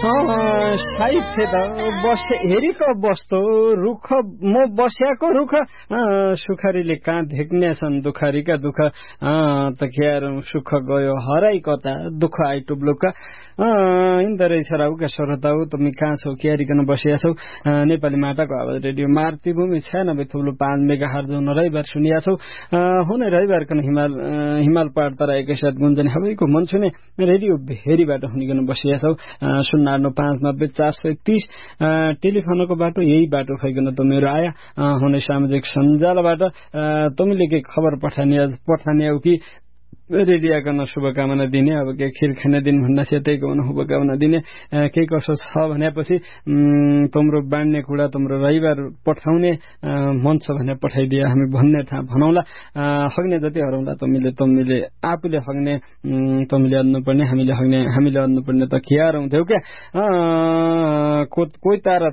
साहित्य त बसे हेरिक बस्तो रुख म बस्याको रुख सुखरीले कहाँ धेक्ने छन् दुखरीका दुख त क्यारौं सुख गयो हराई कता दुख आइटुब्लुका इन्दो रहेछ राउका श्रोताउ तिमी कहाँ छौ क्यारिकन बसिया छौ नेपाली माटाको आवाज रेडियो मातृभूमि 96.5 मेगाहर्ज रविबार सुनिया छौ हुने रविबारकन हिमाल पाड तर एकैसाथ गुन्जने हबैको मन छुने रेडियो भेरीबाट हुनिकन बसिया छौ 08959 टेलिफोनको बाटो यही बाटो फैकन त मेरो आया हुने सामाजिक सञ्जालबाट तिमीले के खबर पठाने हो कि रेडियो गर्न शुभकामना दिने अब के खिर खाने दिन भन्दा त्यहीको शुभकामना दिने केही कसो छ भनेपछि तिम्रो बाँड्ने कुरा तिम्रो रविबार पठाउने मन छ भने पठाइदिए हामी भन्ने ठाउँ भनौला हग्ने जति हराउँला तिमीले आफूले हग्ने तिमीले अन्नुपर्ने हामीले अन्नुपर्ने त के हराउँथ्यौ क्या कोही तारा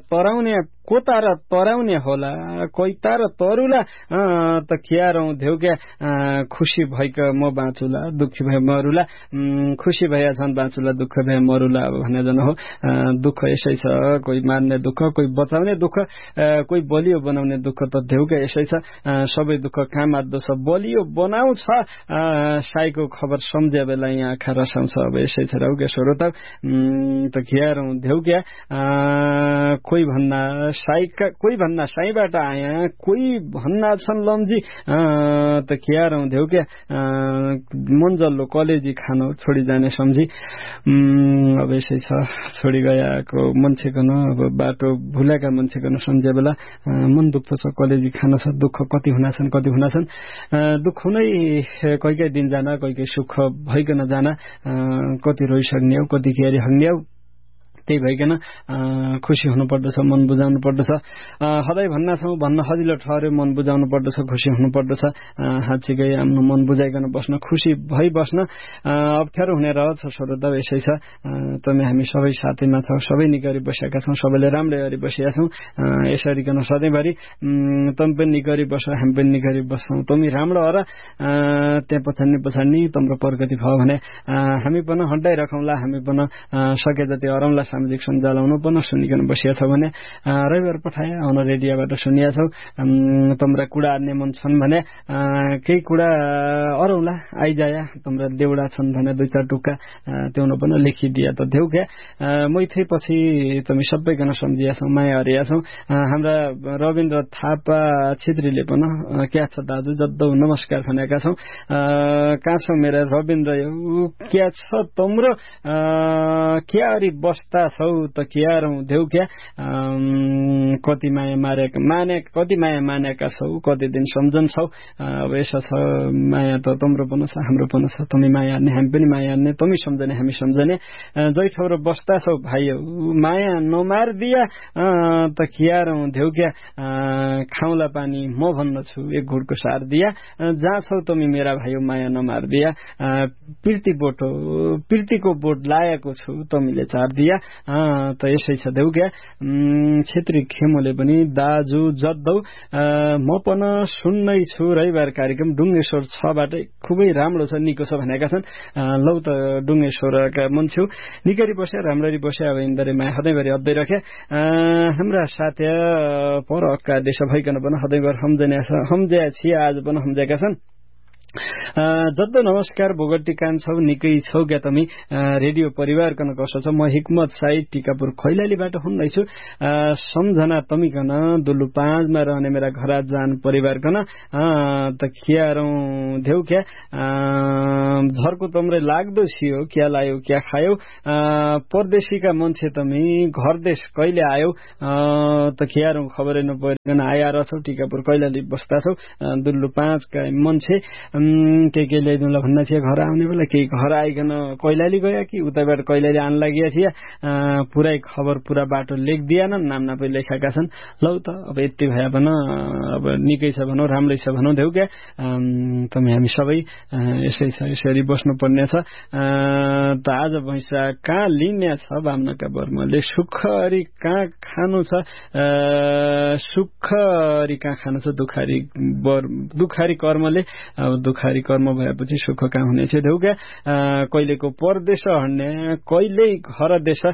तराउने होला कोही तारा तरुला त के हराउँथ्यौ क्या खुसी भएका म बाँचुला दुखी भए मरुला खुसी भए छन् बाँचुला दुःख भए मरुला अब भने जन हो दुःख यसै छ कोही मार्ने दुःख कोही बचाउने दुःख कोही बलियो बनाउने दुःख त देउका यसै छ सबै दुःख कहाँ मार्दो छ बलियो बनाउँछ साईको खबर सम्झ्या बेला यहाँ आँखा रसाउँछ अब यसै छ राउके श्रोता त खियारौं देउक्या कोही भन्ना साईबाट आया कोही भन्ना छन् लम्जी त खियारौं देउक्या मनजल्लो कलेजी खानु छोडी जाने सम्झी अब यसै छ छोडी गएको मान्छेको अब बाटो भुलेका मान्छेको सम्झे बेला मन दुख्छ कलेजी खान छ दुःख कति हुनाछन् दुःख हुनै कोही दिन जान कोही सुख भइकन जान कति रोइसक्ने हो कति क्यारी हग्ने हो त्यही भइकन खुसी हुनु पर्दछ मन बुझाउनु पर्दछ हदै भन्न सजिलो ठहर्यो मन बुझाउनु पर्दछ खुसी हुनु पर्दछ हाच्चीकै आफ्नो मन बुझाइकन बस्न खुसी भइ बस्न अप्ठ्यारो हुने रहछ श्रोता यसै छ तमे हामी सबै साथीमा छौं सबै निगरी बसेका छौं सबैले राम्रै गरी बसेका छौं यसरी कन सधैँभरि तम पनि निगरी बस हामी पनि निगरी बस्छौं तमी राम्रो हो र त्यहाँ पछाडि तम्रो प्रगति भयो भने हामी पनि हड्डाइ राखौँला हामी पनि सके जति अराउँला सामाजिक सञ्जालमा पनि सुनिकन बसिया छ भने रविबार पठाए अन रेडियोबाट सुनिया छौ तम्रा कुरा आर्ने मन छन् भने केही कुरा अराउला आइजाया तम्रा देउडा छन् भने दुई चार टुक्का त्योनो पनि लेखिदिया त देउ क्या मैथै पछि तमी सबैजना सम्झिया छौ माया हरिया छौ हाम्रा रविन्द्र थापा छेत्रीले पनि क्या छ दाजु जद्दौ नमस्कार भनेका छौ कहाँ छौ मेरा रविन्द्र क्या छ तम्रो क्या अरि बस्ता छौ त क्यारौं देउ क्या कति माया मानेका छौ कति दिन सम्झन छौ अब यसो छ माया त तम्रो पनि छ हाम्रो पनि छ तमी माया हान्ने हामी पनि माया हान्ने तमी सम्झने हामी सम्झने जै ठाउँ बस्ता छौ भाइ माया नमार दिया त क्यारौं देउ क्या खाउला पानी म भन्न छु एक घुटको सार दिया जहाँ छौ तमी मेरा भाइ माया नमार दिया प्रीतिको बोट लाएको छु तमीले चार दिया त यसै छ देउ क्या क्षेत्री खेमोले पनि दाजु जद्दौ म पनि सुन्नै छु रविबार कार्यक्रम डुङ्गेश्वर 6 बाट खुबै राम्रो छ निको छ भनेका छन् लौ त डुङ्गेश्वरका मान्छे निकरी बस्या राम्ररी बस्या अब इन्दरे माया हदैभरि अद्दै राखे हाम्रा साथी पर अक्का देश भइकन पनि हदैभर सम्झ्या छिया आज पनि सम्झेका छन् जद्दो नमस्कार भोगटी कान छौ निकै छौ क्या तमी रेडियो परिवार कन कसो छ म हिक्मत साई टिकापुर खैलालीबाट हुन्दैछु सम्झना तमीकन दुल्लु 5 मा रहने मेरा घरा जान परिवार कन त खियारौं देउ क्या झरको तम्रे लाग्दो छियो क्या लायो क्या खायो परदेशीका मान्छे तमी घर देश कहिले आयो त खियारौं खबरै नपरिकन आया रहछौ टिकापुर कैलाली बस्दा छौ दुल्लु 5 का मान्छे के ल्याइदिउँला भन्न थियो घर आउने बेला केही घर आइकन कैलाली गया कि उताबाट कैलाली आन लागिया थिए पुरै खबर पुरा बाटो लेखदिएन नाम नापै लेखेका छन् लौ त अब यति भए पनि अब निकै छ भनौं राम्रै छ भनौं देउ क्या तमी हामी सबै यसै छ यसरी बस्नु पर्ने छ त आज भैंसा कहाँ लिने छ बामनका बर्मले सुखरी कहाँ खानु छ दुखारी कर्मले दुखारी कर्म भएपछि सुख कहाँ हुनेछ देउका कहिलेको परदेश हड्ने कहिले घर देश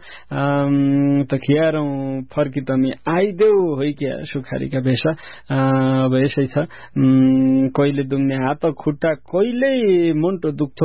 त खियारौं फर्की तमी आइदेऊ होइ क्या सुखारीका भेष अब यसै छ कहिले दुख्ने हात खुट्टा कहिले मुन्टो दुख्थो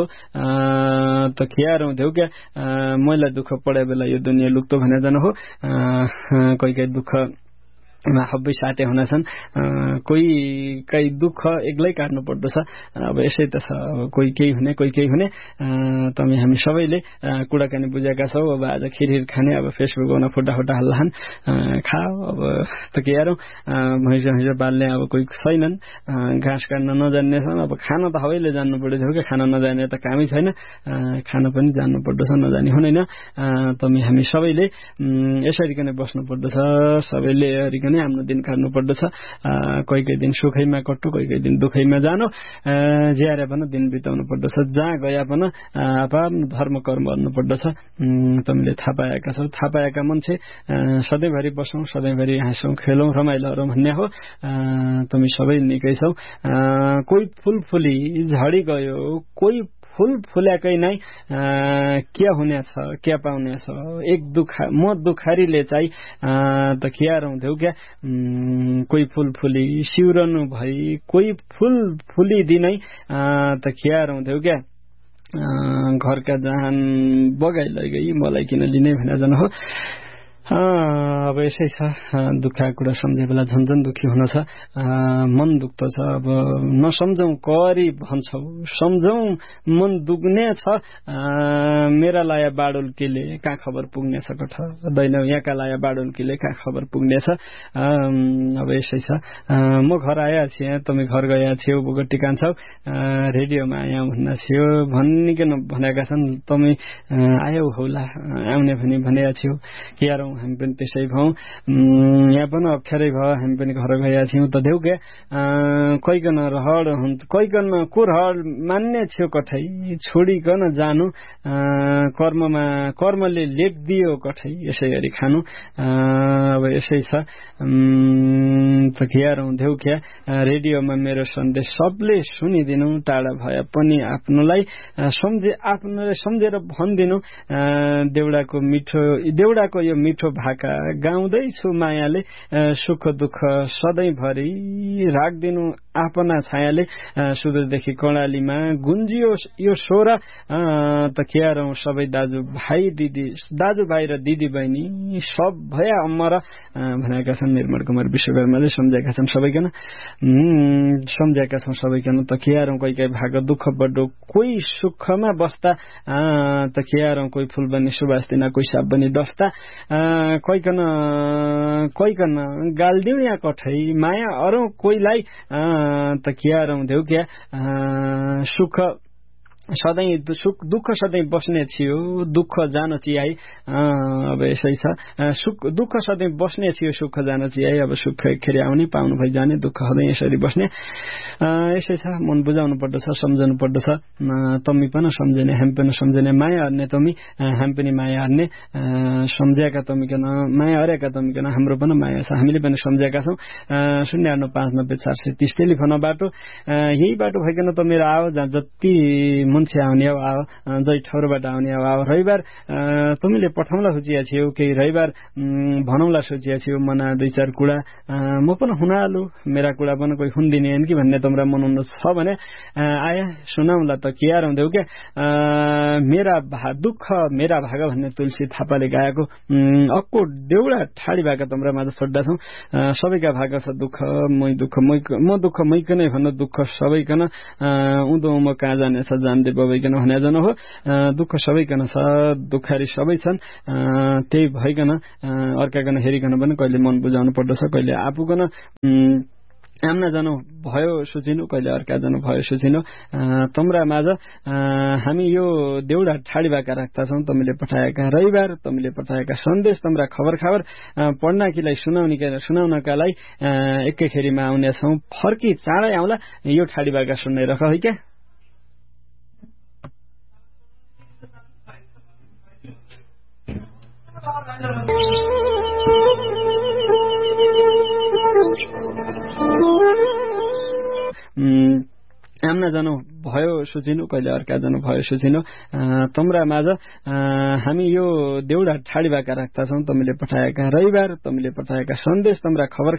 त खियारौं देउका मैला दुःख पढे बेला यो दुनियाँ लुक्तो भने जानु हो कोही कोही दुःख हब्बै साथै हुनेछन् कोही कही दुःख एक्लै काट्नु पर्दछ अब यसै त छ अब कोही केही हुने कोही केही हुने तमी हामी सबैले कुराकानी बुझेका छौ अब आज खिरखिर खाने अब फेसबुकमा फोटा हाल्लान् खाओ अब त के हेरौँ भैँसो बाल्ने अब कोही छैनन् घाँस काट्न नजान्ने छन् अब खान त सबैले जान्नु पर्यो थियो कि खान नजाने त कामै छैन खान पनि जान्नु पर्दछ नजाने हुँदैन तमी हामी सबैले यसरी नै बस्नु पर्दछ सबैले हरिकन आफ्नो दिन काट्नु पर्दछ कोही कोही दिन सुखैमा कट्टु कोही कोही दिन दुखैमा जानु ज्यारे पनि दिन बिताउनु पर्दछ जहाँ गए पनि आफ्नो धर्म कर्म गर्नु पर्दछ तमीले थाहा पाएका छौ थाहा पाएका मान्छे सधैँभरि बसौँ सधैँभरि हाँसौँ खेलौँ रमाइलो गरौँ भन्ने हो तमी सबै निकै छौ कोही फुल फुली झडी गयो कोही फूल फुल्याकै नै के हुनेछ के पाउनेछ एक म दुखारीले चाहिँ त खियारौं देऊ क्या कोही फूल फुली सिउरनु भई कोही फूल फुलिदिनै त खियारौं देऊ क्या घरका जहान बगाइ लैगई मलाई किन लिने भने जन हो अब यसै छ दुःखका कुरा सम्झे बेला झन्झन दुखी हुन छ मन दुख्दो छ अब नसम्झौं करी भन्छौ सम्झौं मन दुख्ने छ मेरा लाया बाडुल्कीले कहाँ खबर पुग्ने छ कठ दैन यहाँका लाया बाडुल्कीले कहाँ खबर पुग्ने छ अब यसै छ म घर आया छिए तमी घर गया छियौ बोगटी कान्छौ रेडियोमा आया भन्न छियो भन्निकन भनेका छन् तमी आयौ होला आउने भनी भनेका छियौ केयारौं हामी पनि त्यसै भयौं यहाँ पनि अप्ठ्यारै भयो हामी पनि घर गएका छौँ त देऊ क्या कहिकन रहड हुन्छ कहिकन को रहड मान्ने छेउ कठै छोडिकन जानु कर्मले लेखदियो कठै यसै गरी खानु अब यसै छ त खियारौं देऊ क्या रेडियोमा मेरो सन्देश सबले सुनिदिनु टाढा भए पनि आफ्नोलाई सम्झेर भनिदिनु देउडाको यो मिठो भाका गाउँदैछु मायाले सुख दुःख सधैँभरि राख्दिनु आफ्ना छायाले सुदूरदेखि कर्णालीमा गुन्जियो यो स्वर त खियारौं सबै दाजुभाइ र दिदी बहिनी सब भया अमर भनेका छन् निर्मल कुमार विश्वकर्माले सम्झेका छन् सबैकन त खियारौं कोही कोही भाग दुःख बड्डो कोही सुखमा बस्दा त खियारौं कोही फूल बनी सुबास दिना कोही साप बनी डस्ता कहिकन गाल्दिउ या कठै माया अरौं कोहीलाई त खियारौं देऊ क्या सुख दुःख सधैँ बस्ने थियो दुःख जान चियाई अब यसै छ दुःख सधैँ बस्ने थियो सुख जान चियाई अब सुख खेर आउने पाउनु भइ जाने दुःख सधैँ यसरी बस्ने यसै छ मन बुझाउनु पर्दछ सम्झनु पर्दछ तमी पनि सम्झने हामी पनि सम्झने माया हर्ने तमी हामी पनि माया हर्ने सम्झेका तमीकन माया हरेका तमीकन हाम्रो पनि माया छ हामीले पनि सम्झेका छौं 089594030 टेलिफोन बाटो यही बाटो भइकन त मेरो आयो जहाँ जति मान्छे आउने आओ जै ठौरबाट आउने आओ रविवार तिमीले पठाउला सोचिया छियौ केही रविवार भनौला सोचिया छियौ मना दुई चार कुरा म पनि हुनालु मेरा कुरा पनि कोही हुन्दिने हैन कि भन्ने तमरा मन छ भने आया सुनाउला त के यार हुँदैउ के मेरा मेरा भाग भन्ने तुलसी थापाले गाएको अक्को देउडा ठाडी भाका तमरा माझ छोड्दा छौ सबैका भाग छ दुःख म दुःख मैकनै भन्नु दुःख सबैकन उदो म कहाँ जाने छ जान्दै बबैकन भने जन हो दुःख सबैकन छ दुखारी सबै छन् त्यही भइकन अर्काकन हेरिकन पनि कहिले मन बुझाउनु पर्दछ कहिले आफूकन आम्ना जानु भयो सोचिनु कहिले अर्का जानु भयो सोचिनु तमरा माझ हामी यो देउडा ठाडी भाका राख्ता छौं तमीले पठाएका रविवार तमीले पठाएका सन्देश तमरा खबर पढ्नकीलाई सुनाउनका लागि एकैखेरीमा आउने छौं फर्की चाँडै आउला यो ठाडी भाका सुन्दै रख है क्या बिहान जानु भयो सुचिनु, कहिले अर्का जानु भयो सुचिनु। तम्रा माझ हामी यो देउडा ठाडी बाका राख्दा छौँ। तमीले पठाएका रविबार, तमीले पठाएका सन्देश, तम्रा खबर